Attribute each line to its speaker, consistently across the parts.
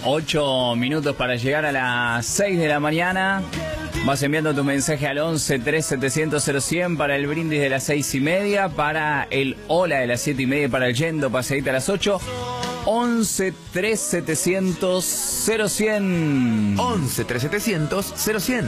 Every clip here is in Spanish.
Speaker 1: 8 minutos para llegar a las 6 de la mañana. Vas enviando tu mensaje al 11 3 700 0100 para el brindis de las 6:30, para el hola de las 7:30, para el yendo paseadita a las 8. 11 3 700 0100.
Speaker 2: 11 3 700 0100.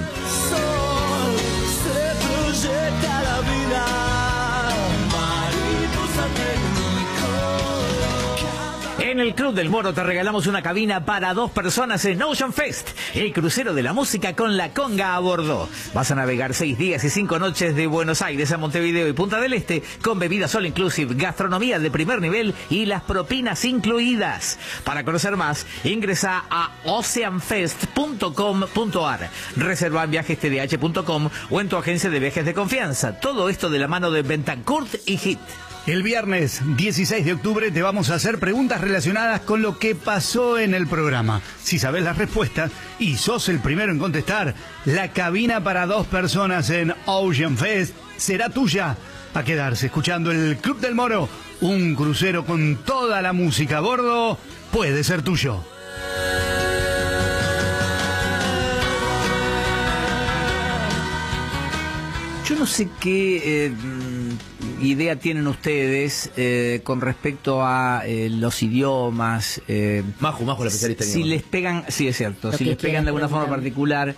Speaker 3: En el Club del Moro te regalamos una cabina para 2 personas en Ocean Fest, el crucero de la música con la conga a bordo. Vas a navegar 6 días y 5 noches de Buenos Aires a Montevideo y Punta del Este, con bebidas all inclusive, gastronomía de primer nivel y las propinas incluidas. Para conocer más, ingresa a oceanfest.com.ar. Reserva en viajestdh.com o en tu agencia de viajes de confianza. Todo esto de la mano de Bentancourt y Hit.
Speaker 4: El viernes 16 de octubre te vamos a hacer preguntas relacionadas con lo que pasó en el programa. Si sabes las respuestas y sos el primero en contestar, la cabina para 2 personas en Ocean Fest será tuya. A quedarse escuchando el Club del Moro, un crucero con toda la música a bordo, puede ser tuyo.
Speaker 3: Yo no sé qué idea tienen ustedes con respecto a los idiomas.
Speaker 2: Majo, la especialista.
Speaker 3: Si les pegan, sí es cierto, si les pegan de alguna forma particular.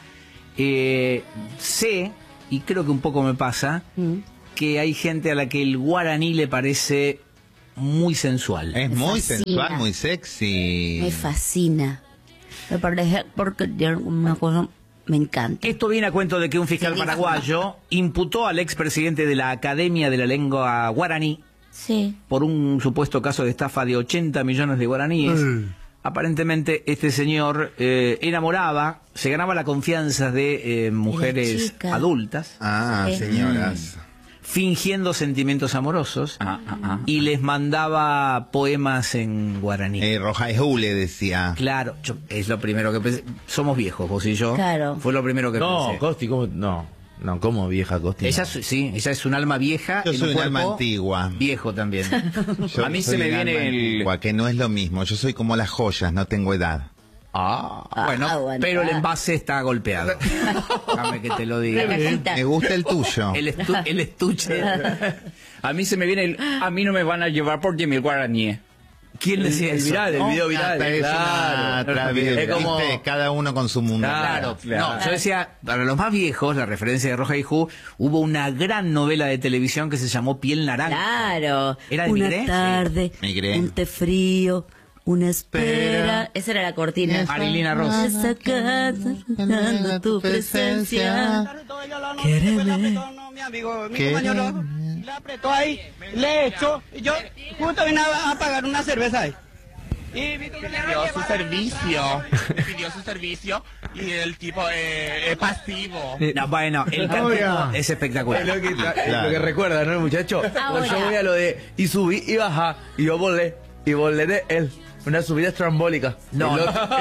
Speaker 3: Sé, y creo que un poco me pasa, que hay gente a la que el guaraní le parece muy sensual.
Speaker 5: Es muy sensual, muy sexy.
Speaker 6: Me fascina. Me parece porque tiene una cosa... Me encanta.
Speaker 3: Esto viene a cuento de que un fiscal paraguayo imputó al expresidente de la Academia de la Lengua Guaraní por un supuesto caso de estafa de 80 millones de guaraníes. Aparentemente este señor se ganaba la confianza de mujeres adultas.
Speaker 5: Señoras.
Speaker 3: Fingiendo sentimientos amorosos y les mandaba poemas en guaraní.
Speaker 5: Rojajú le decía.
Speaker 3: Claro, es lo primero que pensé. Somos viejos, vos y yo.
Speaker 6: Claro.
Speaker 3: Fue lo primero que pensé.
Speaker 2: No, Costi, ¿cómo? No, ¿cómo vieja Costi?
Speaker 3: Ella es un alma vieja.
Speaker 5: Yo soy un alma antigua.
Speaker 3: Viejo también.
Speaker 5: Yo
Speaker 1: A mí se
Speaker 5: soy
Speaker 1: me
Speaker 5: un
Speaker 1: viene
Speaker 5: alma antigua, que no es lo mismo. Yo soy como las joyas, no tengo edad.
Speaker 3: Bueno,
Speaker 6: aguanta.
Speaker 3: pero el envase está golpeado. Déjame que te lo diga.
Speaker 6: La cajita.
Speaker 5: Me gusta el tuyo.
Speaker 3: El estuche.
Speaker 1: A mí se me viene a mí no me van a llevar porque mi guaraní.
Speaker 3: ¿Quién decía
Speaker 1: El
Speaker 3: eso?
Speaker 1: viral, el video viral.
Speaker 5: Es como cada uno con su mundo.
Speaker 3: Claro. No, yo decía, para los más viejos, la referencia de Roja y Ju, hubo una gran novela de televisión que se llamó Piel Naranja.
Speaker 6: Claro.
Speaker 3: ¿Era de
Speaker 6: una
Speaker 3: Migré?
Speaker 6: tarde,
Speaker 5: Sí. Migré.
Speaker 6: un té frío, una espera. Esa era la cortina.
Speaker 3: Marilina Rosa.
Speaker 6: Esa casa, dando tu presencia. Quéreme.
Speaker 7: Mi amigo, mi compañero le apretó ahí, le echó, y yo justo vine a pagar una cerveza ahí. Y pidió su servicio y el tipo es pasivo.
Speaker 3: No, bueno, el cantito es espectacular.
Speaker 2: Lo que recuerda, ¿no, muchacho? Pues yo voy a lo de y subí y bajá y yo volé de él. Una subida estrambólica.
Speaker 3: No.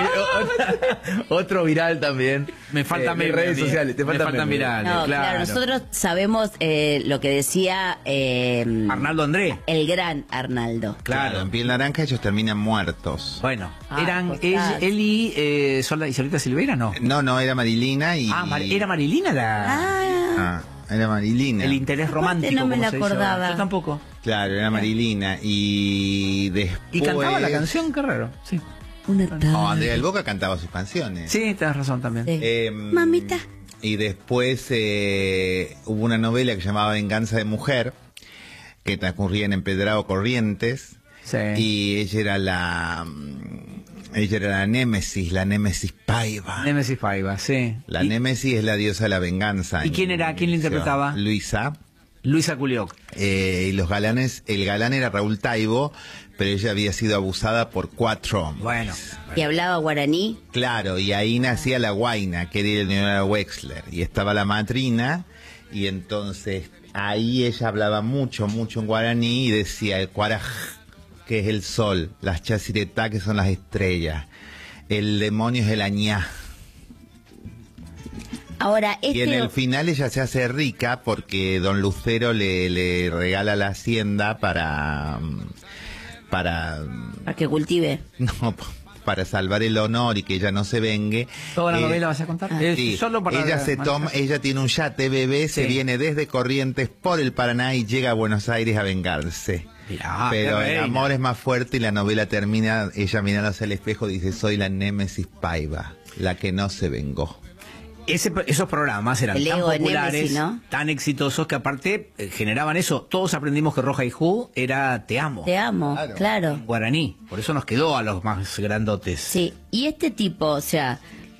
Speaker 2: Otro viral también.
Speaker 3: Me faltan
Speaker 2: en redes sociales.
Speaker 3: Me faltan virales,
Speaker 6: No,
Speaker 3: claro.
Speaker 6: nosotros sabemos lo que decía
Speaker 3: Arnaldo André.
Speaker 6: el gran Arnaldo.
Speaker 5: Claro, en Piel Naranja ellos terminan muertos.
Speaker 3: Bueno,
Speaker 6: Ah,
Speaker 3: eran
Speaker 6: costás.
Speaker 3: él y Solita Silveira, ¿no?
Speaker 5: No, era Marilina y...
Speaker 3: Era Marilina
Speaker 5: era Marilina.
Speaker 3: el interés romántico.
Speaker 6: no me
Speaker 3: como
Speaker 6: la
Speaker 3: se dice ahora.
Speaker 6: acordaba.
Speaker 3: Yo tampoco.
Speaker 5: Claro, era Marilina. Y después...
Speaker 3: Y cantaba la canción, qué raro. Sí,
Speaker 6: Una tarde.
Speaker 5: No, Andrea del Boca cantaba sus canciones.
Speaker 3: sí, tenés razón también.
Speaker 6: Sí. Mamita.
Speaker 5: Y después hubo una novela que se llamaba Venganza de Mujer, que transcurría en Empedrado Corrientes.
Speaker 3: Sí.
Speaker 5: Y ella era la Némesis Paiva.
Speaker 3: Némesis Paiva, sí.
Speaker 5: La Némesis es la diosa de la venganza.
Speaker 3: ¿Y quién era? ¿Quién la interpretaba?
Speaker 5: Luisa.
Speaker 3: Luisa Culioc.
Speaker 5: Y los galanes, el galán era Raúl Taibo, pero ella había sido abusada por 4 hombres.
Speaker 3: Bueno.
Speaker 6: Y hablaba guaraní.
Speaker 5: Claro, y ahí nacía la Guaina, que era el Leonardo Wexler, y estaba la madrina, y entonces ahí ella hablaba mucho en guaraní y decía el cuaraj, que es el sol, las chaciretá, que son las estrellas, el demonio es el añá.
Speaker 6: Ahora,
Speaker 5: Y en el final ella se hace rica porque don Lucero le regala la hacienda para
Speaker 6: para que cultive.
Speaker 5: no, para salvar el honor y que ella no se vengue.
Speaker 3: ¿Toda la novela vas a contar?
Speaker 5: Sí,
Speaker 3: Solo para
Speaker 5: ella tiene un yate bebé, se viene desde Corrientes por el Paraná y llega a Buenos Aires a vengarse.
Speaker 3: Mirá,
Speaker 5: pero
Speaker 3: qué
Speaker 5: el
Speaker 3: reina.
Speaker 5: amor es más fuerte y la novela termina, ella mirándose al espejo dice, soy la Némesis Paiva, la que no se vengó.
Speaker 3: Esos programas eran
Speaker 6: El
Speaker 3: tan
Speaker 6: ego de
Speaker 3: populares,
Speaker 6: Némesis, ¿no?
Speaker 3: tan exitosos, que aparte generaban eso. Todos aprendimos que Roja y Ju era te amo,
Speaker 6: Te amo, claro.
Speaker 3: en guaraní. Por eso nos quedó a los más grandotes.
Speaker 6: Sí, y este tipo, o sea,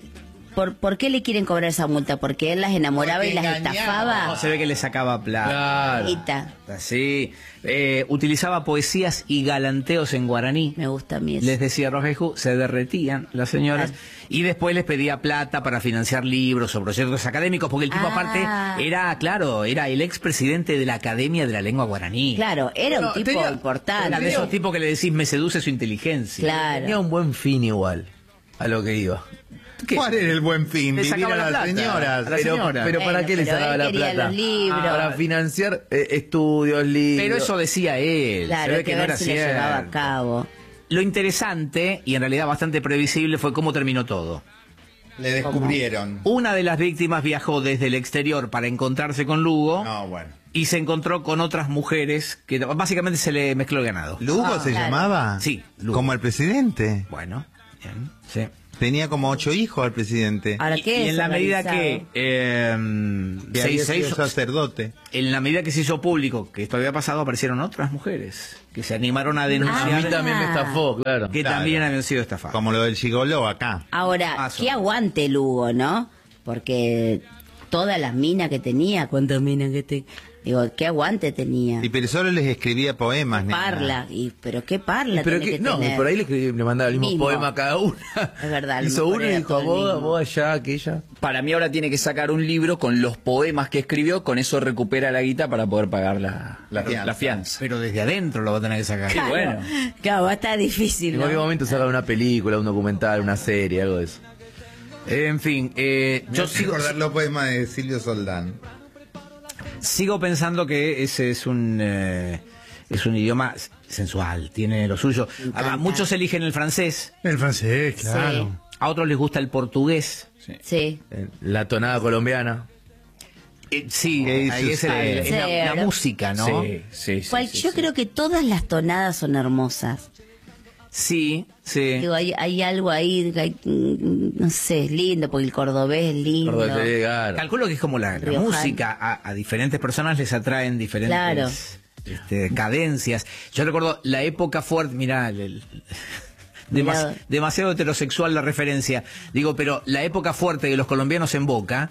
Speaker 6: ¿por qué le quieren cobrar esa multa? ¿Porque él las enamoraba
Speaker 5: Porque
Speaker 6: y las
Speaker 5: engañaba.
Speaker 6: estafaba?
Speaker 3: No, se ve que le sacaba plata.
Speaker 2: Claro.
Speaker 6: Guita.
Speaker 3: Sí. Utilizaba poesías y galanteos en guaraní.
Speaker 6: Me gusta a mí eso.
Speaker 3: Les decía Roja y Ju, se derretían las señoras y después les pedía plata para financiar libros o proyectos académicos, porque el tipo aparte era, claro, era el expresidente de la Academia de la Lengua Guaraní.
Speaker 6: Claro, era un tipo importante.
Speaker 3: Era de esos tipos que le decís, me seduce su inteligencia.
Speaker 6: Claro.
Speaker 2: Tenía un buen fin igual a lo que iba.
Speaker 3: ¿Qué?
Speaker 5: ¿Cuál era el buen fin?
Speaker 3: Le
Speaker 5: Vivir
Speaker 3: sacaba
Speaker 5: a
Speaker 3: la
Speaker 5: las
Speaker 3: plata,
Speaker 5: señoras.
Speaker 3: a la
Speaker 2: Pero,
Speaker 3: señora.
Speaker 2: pero ¿para
Speaker 6: Bueno,
Speaker 2: qué le
Speaker 6: pero
Speaker 2: sacaba
Speaker 6: él
Speaker 2: la
Speaker 6: quería
Speaker 2: plata?
Speaker 6: los libros.
Speaker 2: Para financiar estudios, libros.
Speaker 3: Pero eso decía él.
Speaker 6: Claro,
Speaker 3: se ve
Speaker 6: hay
Speaker 3: que no
Speaker 6: ver
Speaker 3: era
Speaker 6: si lo llevaba a
Speaker 3: cierto.
Speaker 6: cabo.
Speaker 3: Lo interesante, y en realidad bastante previsible, fue cómo terminó todo.
Speaker 5: Le descubrieron.
Speaker 3: Una de las víctimas viajó desde el exterior para encontrarse con Lugo
Speaker 5: No, bueno.
Speaker 3: y se encontró con otras mujeres que básicamente se le mezcló el ganado.
Speaker 5: ¿Lugo se
Speaker 6: claro.
Speaker 5: llamaba?
Speaker 3: Sí, Lugo.
Speaker 5: Como el presidente.
Speaker 3: Bueno, bien, sí.
Speaker 5: Tenía como 8 hijos al presidente.
Speaker 6: Ahora, ¿qué
Speaker 3: Y en la medida
Speaker 6: desorganizado?
Speaker 3: que
Speaker 5: Que había sido sacerdote.
Speaker 3: en la medida que se hizo público que esto había pasado, aparecieron otras mujeres que se animaron a
Speaker 2: A
Speaker 3: denunciar
Speaker 2: mí también me estafó, claro.
Speaker 3: que
Speaker 5: Claro.
Speaker 3: también habían sido estafadas.
Speaker 5: Como lo del gigoló acá.
Speaker 6: Ahora,
Speaker 3: Paso.
Speaker 6: qué aguante el Hugo, ¿no? Porque todas las minas que tenía, ¿cuántas minas que te...? Digo, qué aguante tenía.
Speaker 5: Y pero solo les escribía poemas, nena.
Speaker 6: Parla, pero qué parla
Speaker 2: Pero
Speaker 6: tiene
Speaker 2: que,
Speaker 6: que
Speaker 2: no,
Speaker 6: tener.
Speaker 2: por ahí le mandaba el mismo poema a cada una.
Speaker 6: Es verdad, a lo
Speaker 2: Hizo
Speaker 6: mejor
Speaker 2: uno y
Speaker 6: era
Speaker 2: dijo,
Speaker 6: todo el mismo.
Speaker 2: vos allá, aquella.
Speaker 1: Para mí ahora tiene que sacar un libro con los poemas que escribió, con eso recupera la guita para poder pagar la fianza.
Speaker 3: Pero desde adentro lo va a tener que sacar.
Speaker 1: Qué bueno.
Speaker 6: Claro, va a estar difícil,
Speaker 2: En
Speaker 6: ¿no?
Speaker 2: cualquier momento saca una película, un documental, una serie, algo de eso.
Speaker 3: En fin, yo sigo,
Speaker 5: recordar los poemas de Silvio Soldán.
Speaker 3: sigo pensando que ese es un idioma sensual, tiene lo suyo.
Speaker 6: encanta.
Speaker 3: Muchos eligen el francés,
Speaker 4: El francés, claro.
Speaker 3: a otros les gusta el portugués.
Speaker 6: Sí.
Speaker 2: La tonada colombiana.
Speaker 3: Sí,
Speaker 5: ¿Qué dice
Speaker 3: ahí es,
Speaker 5: usted?
Speaker 3: es la
Speaker 6: Cero.
Speaker 3: música, ¿no?
Speaker 1: Sí.
Speaker 6: Yo creo que todas las tonadas son hermosas.
Speaker 3: Sí, sí.
Speaker 6: Digo, hay algo ahí, no sé, es lindo, porque el cordobés es lindo.
Speaker 2: Cordobés, claro.
Speaker 3: Calculo que es como la
Speaker 6: Riojano.
Speaker 3: música, a diferentes personas les atraen diferentes
Speaker 6: Claro.
Speaker 3: cadencias. Yo recuerdo la época fuerte, mirá,
Speaker 6: Mirá.
Speaker 3: demasiado heterosexual la referencia. Digo, pero la época fuerte de los colombianos en Boca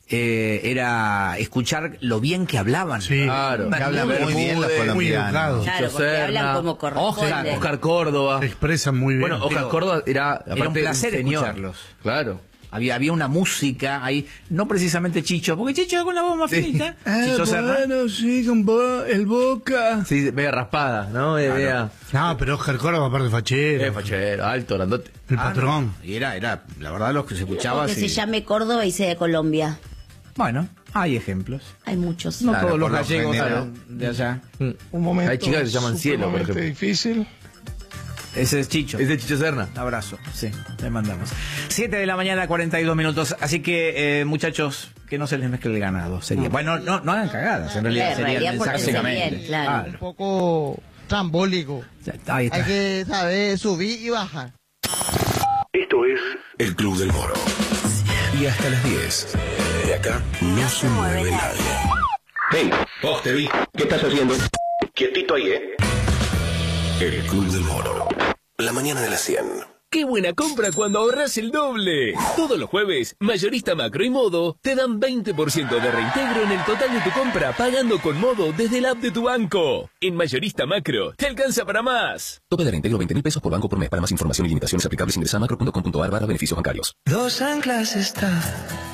Speaker 3: era escuchar lo bien que hablaban.
Speaker 4: Sí.
Speaker 2: Claro.
Speaker 5: Que hablan muy bien los
Speaker 4: Muy
Speaker 5: colombianos.
Speaker 4: educados.
Speaker 6: Claro, porque
Speaker 2: Serna,
Speaker 6: hablan como corresponde.
Speaker 2: Oscar Córdoba.
Speaker 4: Se expresan muy bien.
Speaker 2: Bueno, Oscar
Speaker 3: Pero
Speaker 2: Córdoba era, aparte,
Speaker 3: un placer
Speaker 2: señor.
Speaker 3: escucharlos.
Speaker 2: Claro.
Speaker 3: Había una música ahí, no precisamente Chicho, porque Chicho con la voz más finita.
Speaker 2: Ah,
Speaker 3: Chicho Serna.
Speaker 2: sí, con el Boca. Sí, media raspada, ¿no? Media...
Speaker 4: No, pero Oscar Córdoba, aparte fachero.
Speaker 2: Fachero, alto, grandote.
Speaker 4: El patrón.
Speaker 3: Y era, la verdad, los que se escuchaba.
Speaker 6: Que
Speaker 3: sí.
Speaker 6: se llame Córdoba y sea de Colombia.
Speaker 3: Bueno, hay ejemplos.
Speaker 6: Hay muchos.
Speaker 3: No
Speaker 5: Claro,
Speaker 3: todos los
Speaker 5: por lo
Speaker 3: gallegos
Speaker 5: general.
Speaker 3: son de allá.
Speaker 8: Un momento
Speaker 2: Hay chicas que se llaman Cielo, por
Speaker 8: supremamente
Speaker 2: ejemplo.
Speaker 8: difícil.
Speaker 3: Ese es Chicho.
Speaker 2: Es de Chicho Serna.
Speaker 3: Un abrazo, sí, le mandamos. 7 de la mañana, 42 minutos. Así que, muchachos, que no se les mezcle el ganado. Sería. Bueno, no hagan cagadas, en realidad.
Speaker 6: En
Speaker 3: Sería el
Speaker 6: realidad,
Speaker 3: mensaje.
Speaker 6: pórtense bien, claro.
Speaker 8: Un poco trambólico.
Speaker 3: Ahí está.
Speaker 8: Hay que saber subir y bajar.
Speaker 9: Esto es El Club del Moro. Y hasta las 10. De acá no se mueve nadie. Hey, vos te vi. ¿Qué estás haciendo? Quietito ahí, El Club del Moro. La mañana de las 100.
Speaker 10: ¡Qué buena compra cuando ahorras el doble! Todos los jueves, Mayorista Macro y Modo te dan 20% de reintegro en el total de tu compra pagando con Modo desde el app de tu banco. En Mayorista Macro, te alcanza para más.
Speaker 9: Tope de reintegro 20.000 pesos por banco por mes. Para más información y limitaciones aplicables ingresa a macro.com.ar/beneficios bancarios.
Speaker 11: Dos anclas está